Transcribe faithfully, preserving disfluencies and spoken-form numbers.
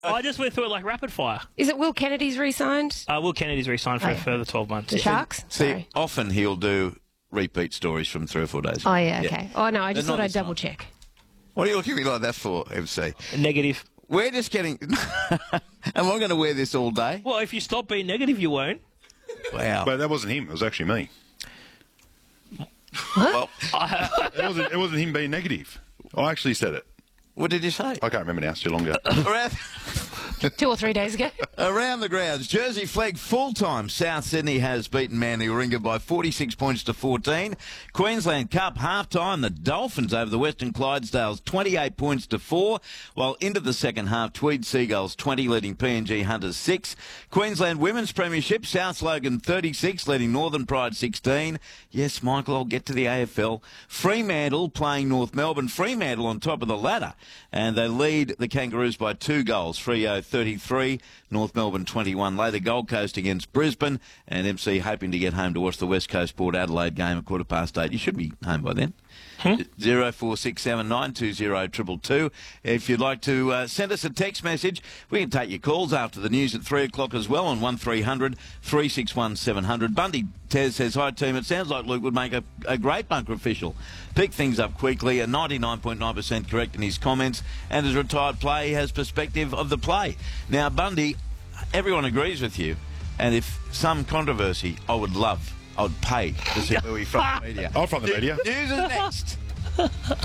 I just went through it like rapid fire. Is it Will Kennedy's re-signed? Uh, Will Kennedy's re-signed for Oh, a yeah. further twelve months. The Yeah. Sharks? See, Sorry. often he'll do repeat stories from three or four days ago. Oh, yeah, okay. Oh, no, I just But thought not I'd this time. double check. What are you looking at me like that for, M C? Negative. We're just getting... Am I going to wear this all day? Well, if you stop being negative, you won't. Wow. But that wasn't him. It was actually me. Well, It wasn't, it wasn't him being negative. I actually said it. what did you say? I can't remember now. It's too long ago. Around, Two or three days ago. around the grounds, Jersey Flag full-time. South Sydney has beaten Manly Warringah by forty-six points to fourteen. Queensland Cup half-time, the Dolphins over the Western Clydesdales twenty-eight points to four, while into the second half, Tweed Seagulls twenty, leading P N G Hunters six. Queensland Women's Premiership, South Logan thirty-six, leading Northern Pride sixteen. Yes, Michael, I'll get to the A F L. Fremantle playing North Melbourne. Fremantle on top of the ladder, and they lead the Kangaroos by two goals. Freo thirty-three, North Melbourne twenty-one. Later Gold Coast against Brisbane, and M C hoping to get home to watch the West Coast Port Adelaide game at quarter past eight. You should be home by then. Zero four six seven nine two zero triple two. If you'd like to uh, send us a text message, we can take your calls after the news at three o'clock as well on one three hundred three six one seven hundred. Bundy Tez says, hi team, it sounds like Luke would make a, a great bunker official. Pick things up quickly, and ninety-nine point nine percent correct in his comments, and as retired player, he has perspective of the play. Now, Bundy, everyone agrees with you, and if some controversy, I would love, I would pay to see where we from the media. I'm from the media. News is next.